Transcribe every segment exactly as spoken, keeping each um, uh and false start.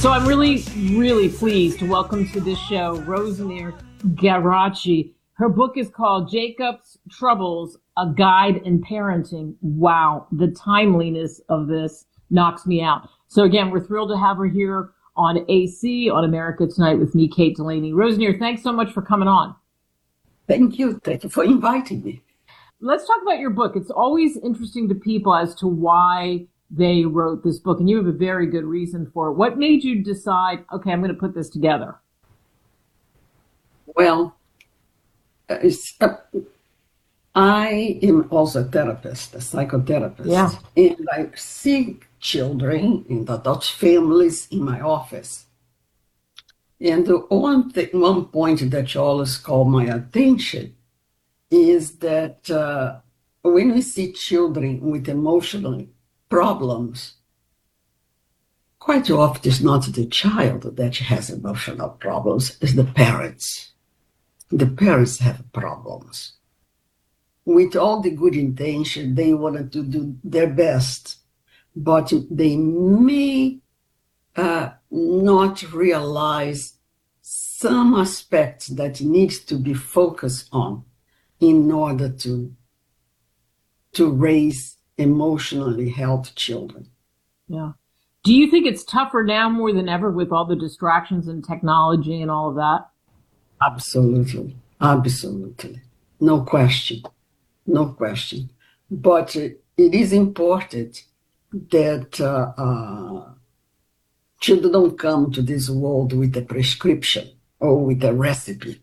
So I'm really, really pleased to welcome to this show Rosemary Geraci. Her book is called Jacob's Troubles, A Guide in Parenting. Wow, the timeliness of this knocks me out. So again, we're thrilled to have her here on A C, on America Tonight with me, Kate Delaney. Rosemary, thanks so much for coming on. Thank you. Thank you for inviting me. Let's talk about your book. It's always interesting to people as to why they wrote this book, and you have a very good reason for it. What made you decide, okay, I'm going to put this together? Well, it's, uh, I am also a therapist, a psychotherapist, yeah. and I see children in adult families in my office. And the one thing, one point that you always call my attention is that uh, when we see children with emotional problems, quite often it's not the child that has emotional problems, it's the parents. The parents have problems. With all the good intention, they wanted to do their best, but they may uh, not realize some aspects that needs to be focused on in order to, to raise emotionally healthy children. Yeah. Do you think it's tougher now more than ever with all the distractions and technology and all of that? Absolutely. Absolutely. No question. No question. But uh, it is important that uh, uh, children don't come to this world with a prescription or with a recipe.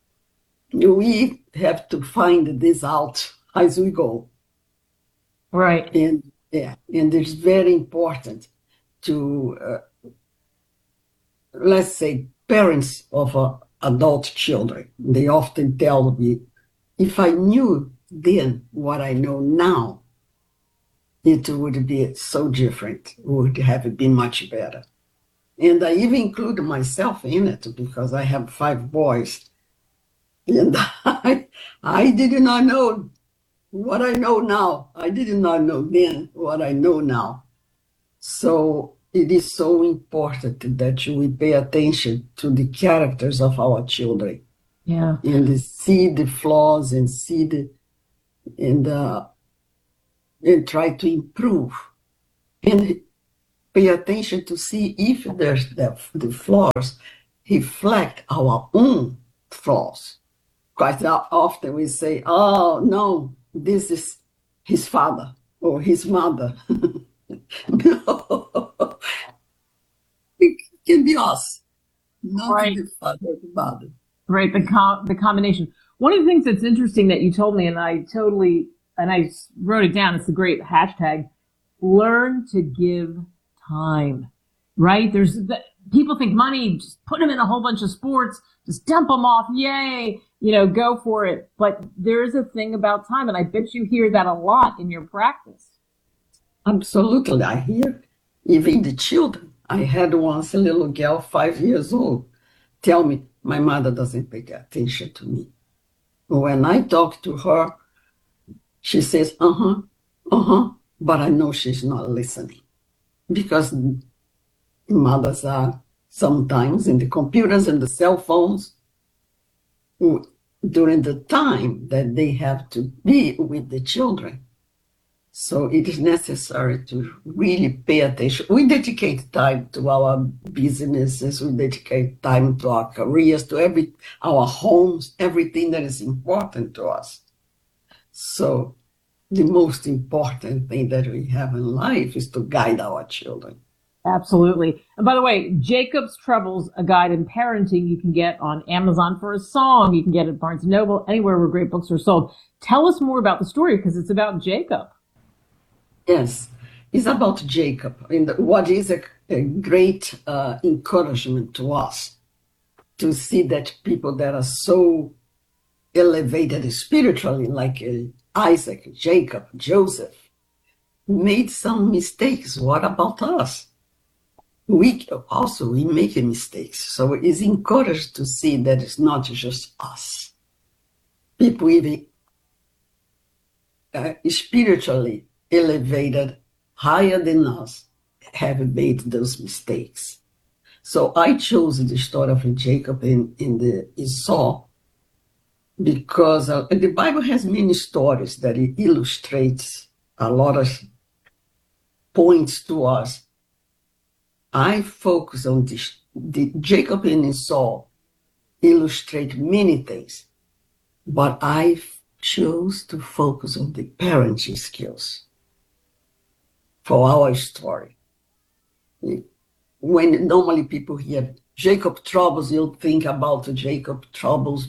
We have to find this out as we go. Right. And yeah, and it's very important to, uh, let's say, parents of uh, adult children. They often tell me, if I knew then what I know now, it would be so different. It would have been much better. And I even include myself in it because I have five boys. And I, I did not know what I know now. I did not know then what I know now. So it is so important that we pay attention to the characters of our children. Yeah. And see the flaws and see the, and, uh, and try to improve. And pay attention to see if there's the, the flaws reflect our own flaws. Quite often we say, oh, no, this is his father or his mother. No, it can be us, not right. the father or the mother. Right, the com- the combination. One of the things that's interesting that you told me, and I totally, and I wrote it down, it's a great hashtag, learn to give time, right? There's, the, people think money, just put them in a whole bunch of sports, just dump them off, yay, you know, go for it. But there is a thing about time, and I bet you hear that a lot in your practice. Absolutely. I hear even the children. I had once a little girl, five years old, tell me, my mother doesn't pay attention to me. When I talk to her, she says, uh-huh, uh-huh, but I know she's not listening. Because mothers are sometimes in the computers and the cell phones during the time that they have to be with the children. So it is necessary to really pay attention. We dedicate time to our businesses, we dedicate time to our careers, to every our homes, everything that is important to us. So the most important thing that we have in life is to guide our children. Absolutely. And by the way, Jacob's Troubles, A Guide in Parenting, you can get on Amazon for a song. You can get it at Barnes and Noble, anywhere where great books are sold. Tell us more about the story, because it's about Jacob. Yes, it's about Jacob, and what is a, a great uh, encouragement to us to see that people that are so elevated spiritually, like uh, Isaac, Jacob, Joseph, made some mistakes. What about us? We also, we make mistakes. So it's encouraged to see that it's not just us. People even uh, spiritually elevated higher than us have made those mistakes. So I chose the story of Jacob and, and the Esau because uh, the Bible has many stories that it illustrates a lot of points to us. I focus on this. The Jacob and Esau illustrate many things, but I chose to focus on the parenting skills for our story. When normally people hear Jacob troubles, you'll think about Jacob troubles,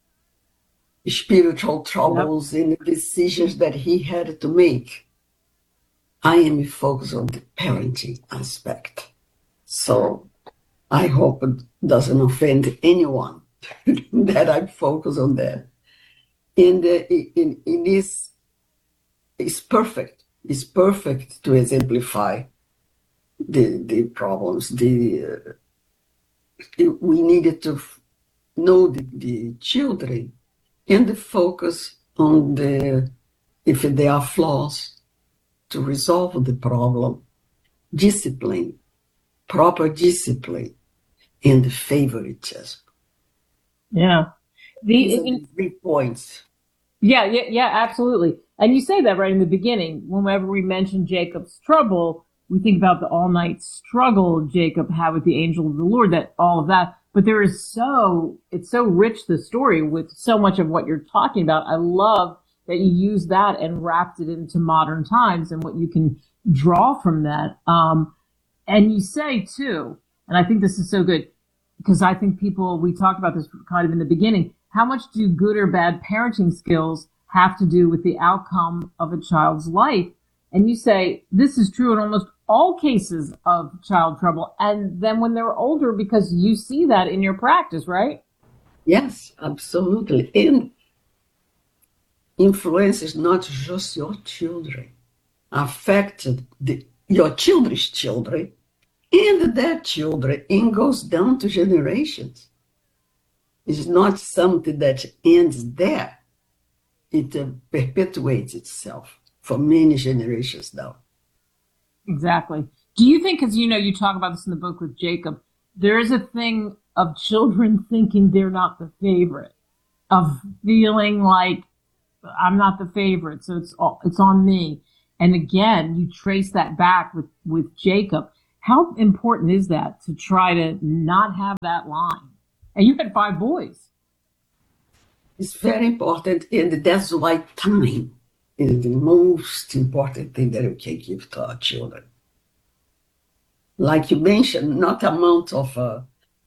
spiritual troubles, yep. and the decisions that he had to make. I am focused on the parenting aspect. So I hope it doesn't offend anyone that I focus on that. And uh, it, it is it's perfect. It's perfect to exemplify the the problems. The uh, we needed to know the, the children and focus on the if there are flaws to resolve the problem, discipline, proper discipline, and favoritism. Yeah, the in, three points. Yeah, yeah, yeah, absolutely. And you say that right in the beginning. Whenever we mention Jacob's trouble, we think about the all-night struggle Jacob had with the angel of the Lord, that all of that. But there is so, it's so rich, the story, with so much of what you're talking about. I love that you use that and wrapped it into modern times and what you can draw from that. Um, and you say, too, and I think this is so good, because I think people, we talked about this kind of in the beginning, how much do good or bad parenting skills have to do with the outcome of a child's life? And you say this is true in almost all cases of child trouble. And then when they're older, because you see that in your practice, right? Yes, absolutely. And influence is not just your children, affected the, your children's children and their children, and goes down to generations. It's not something that ends there. It uh, perpetuates itself for many generations now. Exactly. Do you think, because you know, you talk about this in the book with Jacob, there is a thing of children thinking they're not the favorite, of feeling like I'm not the favorite, so it's all, it's on me. And again, you trace that back with, with Jacob. How important is that to try to not have that line? And you had five boys. It's very important, and that's why time is the most important thing that we can give to our children. Like you mentioned, not amount of uh,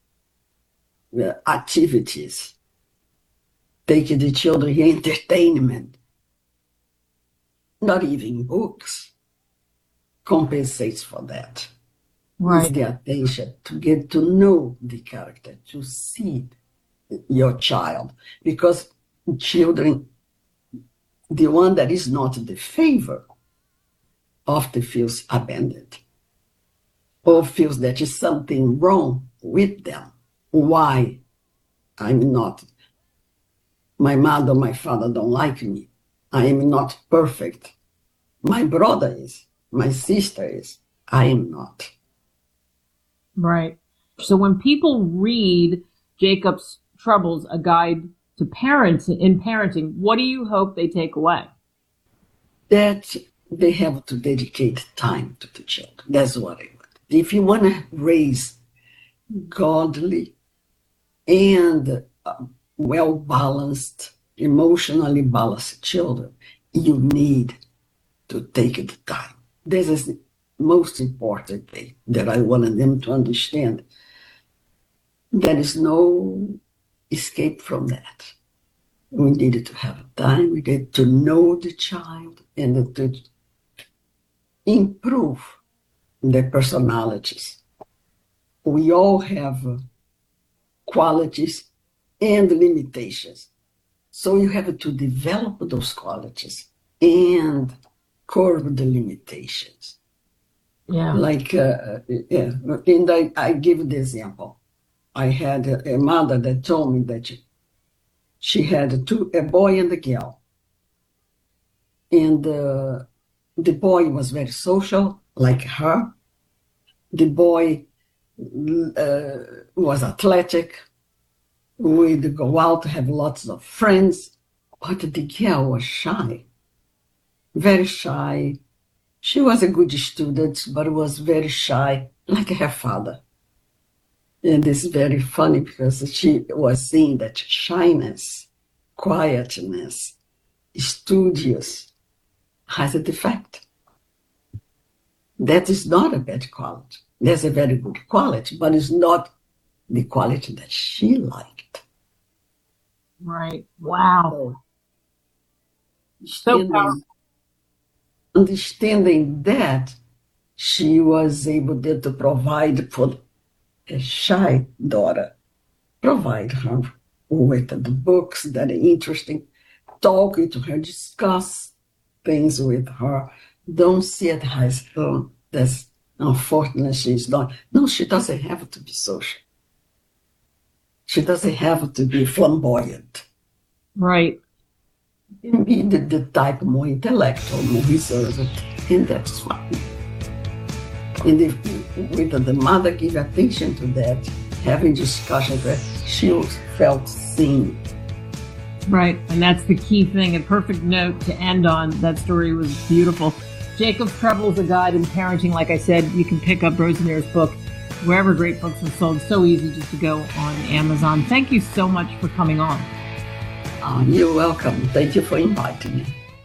activities, taking the children entertainment, not even books, compensates for that. Right. It's the attention to get to know the character, to see your child, because children, the one that is not the favor, often feels abandoned or feels that is something wrong with them. Why I'm not, my mother, my father don't like me. I am not perfect. My brother is, my sister is, I am not. Right. So when people read Jacob's Troubles, A Guide to Parents in Parenting, what do you hope they take away? That they have to dedicate time to the children. That's what I want. If you want to raise godly and uh, well-balanced, emotionally balanced children, you need to take the time. This is the most important thing that I wanted them to understand. There is no escape from that. We needed to have time, we needed to know the child and to improve their personalities. We all have qualities and limitations. So you have to develop those qualities and curb the limitations. Yeah. Like, uh, yeah, and I, I give the example. I had a, a mother that told me that she, she had two, a boy and a girl. And uh, the boy was very social, like her. The boy uh, was athletic, would go out, have lots of friends, but the girl was shy, very shy. She was a good student, but was very shy, like her father. And it's very funny because she was seeing that shyness, quietness, studious, has a defect. That is not a bad quality. That's a very good quality, but it's not the quality that she liked. Right. Wow. So powerful. Understanding that, she was able to provide for a shy daughter, provide her with the books that are interesting, talking to her, discuss things with her. Don't see it as, oh, that's unfortunate she's not. No, she doesn't have to be social. She doesn't have to be flamboyant. Right. Be the, the type more intellectual, more reserved, and that's fine. And if with the mother give attention to that, having discussion that she felt seen. Right, and that's the key thing. A perfect note to end on. That story was beautiful. Jacob's Troubles, A Guide in Parenting. Like I said, you can pick up Rosemary's book wherever great books are sold. So easy just to go on Amazon. Thank you so much for coming on. Oh, you're welcome. Thank you for inviting me.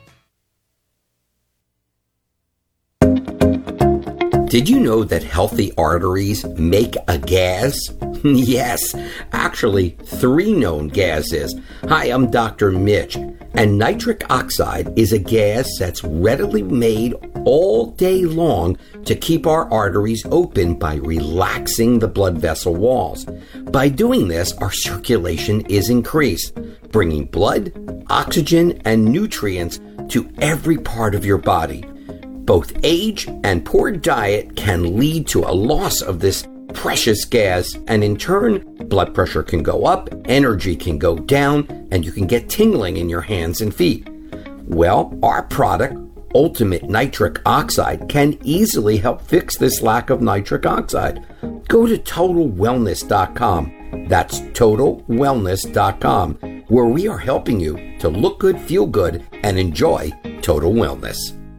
Did you know that healthy arteries make a gas? Yes, actually, three known gases. Hi, I'm Doctor Mitch, and nitric oxide is a gas that's readily made all day long to keep our arteries open by relaxing the blood vessel walls. By doing this, our circulation is increased, bringing blood, oxygen, and nutrients to every part of your body. Both age and poor diet can lead to a loss of this precious gas, and in turn, blood pressure can go up, energy can go down, and you can get tingling in your hands and feet. Well, our product, Ultimate Nitric Oxide, can easily help fix this lack of nitric oxide. Go to total wellness dot com. That's total wellness dot com, where we are helping you to look good, feel good, and enjoy total wellness.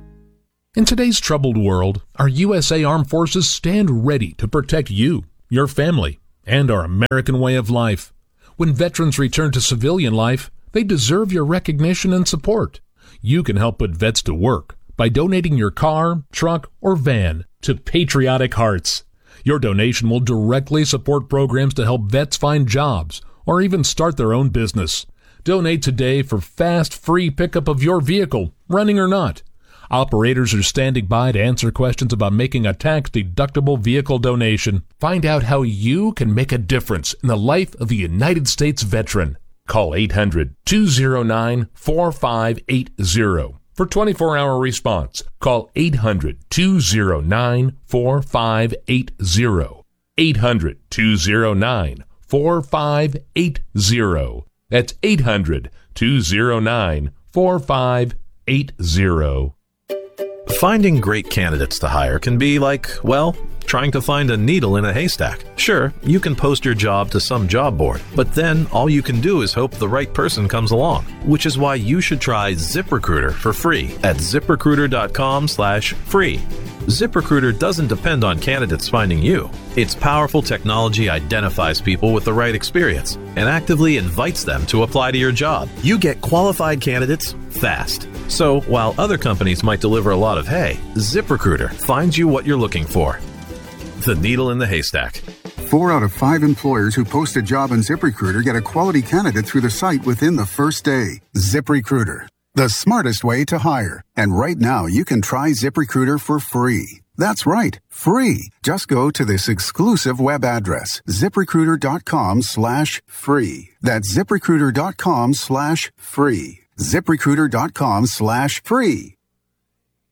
In today's troubled world, our U S A Armed Forces stand ready to protect you, your family, and our American way of life. When veterans return to civilian life, they deserve your recognition and support. You can help put vets to work by donating your car, truck, or van to Patriotic Hearts. Your donation will directly support programs to help vets find jobs or even start their own business. Donate today for fast, free pickup of your vehicle, running or not. Operators are standing by to answer questions about making a tax-deductible vehicle donation. Find out how you can make a difference in the life of a United States veteran. Call eight hundred, two oh nine, four five eight oh for twenty-four hour response. Call eight hundred, two oh nine, four five eight oh. eight hundred, two oh nine, four five eight oh. That's eight hundred, two oh nine, four five eight oh. Finding great candidates to hire can be like, well, trying to find a needle in a haystack. Sure, you can post your job to some job board, but then all you can do is hope the right person comes along, which is why you should try ZipRecruiter for free at ZipRecruiter.com slash free. ZipRecruiter doesn't depend on candidates finding you. Its powerful technology identifies people with the right experience and actively invites them to apply to your job. You get qualified candidates fast. So while other companies might deliver a lot of hay, ZipRecruiter finds you what you're looking for. The needle in the haystack. Four out of five employers who post a job on ZipRecruiter get a quality candidate through the site within the first day. ZipRecruiter, the smartest way to hire. And right now, you can try ZipRecruiter for free. That's right, free. Just go to this exclusive web address, ZipRecruiter.com slash free. That's ZipRecruiter.com slash free. ZipRecruiter.com slash free.